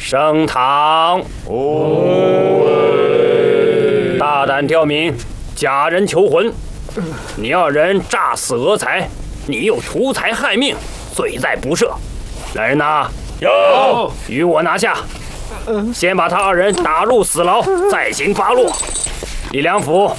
升堂。大胆挑明，假人求魂。你二人诈死讹财，你又图财害命，罪在不赦。来人呐！ 有， 与我拿下。先把他二人打入死牢，再行发落。李良府